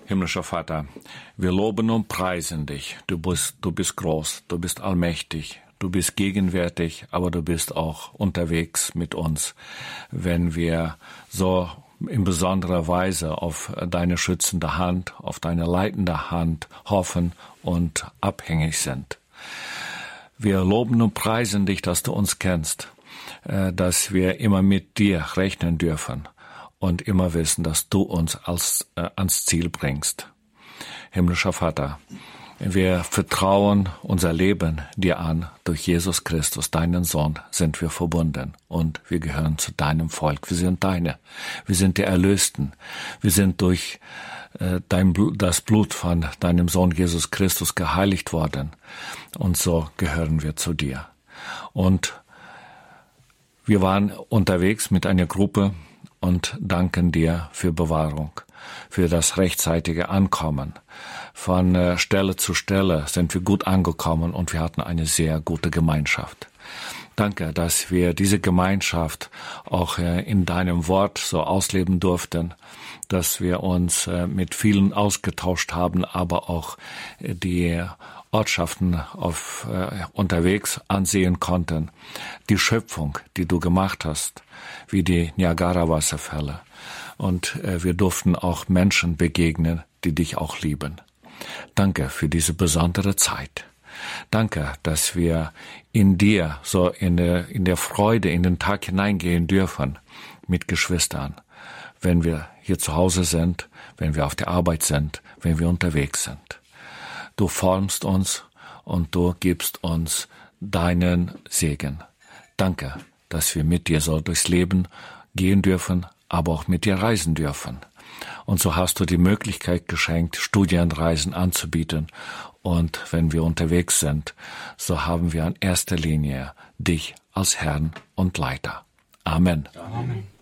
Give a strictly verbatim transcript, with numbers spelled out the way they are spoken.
Himmlischer Vater, wir loben und preisen dich. Du bist, du bist groß, du bist allmächtig, du bist gegenwärtig, aber du bist auch unterwegs mit uns, wenn wir so in besonderer Weise auf deine schützende Hand, auf deine leitende Hand hoffen und abhängig sind. Wir loben und preisen dich, dass du uns kennst, dass wir immer mit dir rechnen dürfen und immer wissen, dass du uns als, äh, ans Ziel bringst. Himmlischer Vater, wir vertrauen unser Leben dir an. Durch Jesus Christus, deinen Sohn, sind wir verbunden und wir gehören zu deinem Volk. Wir sind deine. Wir sind die Erlösten. Wir sind durch äh, dein Blut, das Blut von deinem Sohn Jesus Christus geheiligt worden. Und so gehören wir zu dir. Und wir waren unterwegs mit einer Gruppe und danken dir für Bewahrung, für das rechtzeitige Ankommen. Von äh, Stelle zu Stelle sind wir gut angekommen und wir hatten eine sehr gute Gemeinschaft. Danke, dass wir diese Gemeinschaft auch äh, in deinem Wort so ausleben durften, dass wir uns äh, mit vielen ausgetauscht haben, aber auch äh, die Ortschaften auf, äh, unterwegs ansehen konnten. Die Schöpfung, die du gemacht hast, wie die Niagara-Wasserfälle. Und äh, wir durften auch Menschen begegnen, die dich auch lieben. Danke für diese besondere Zeit. Danke, dass wir in dir so in der, in der Freude in den Tag hineingehen dürfen mit Geschwistern, wenn wir hier zu Hause sind, wenn wir auf der Arbeit sind, wenn wir unterwegs sind. Du formst uns und du gibst uns deinen Segen. Danke, dass wir mit dir so durchs Leben gehen dürfen, aber auch mit dir reisen dürfen. Und so hast du die Möglichkeit geschenkt, Studienreisen anzubieten. Und wenn wir unterwegs sind, so haben wir in erster Linie dich als Herrn und Leiter. Amen. Amen.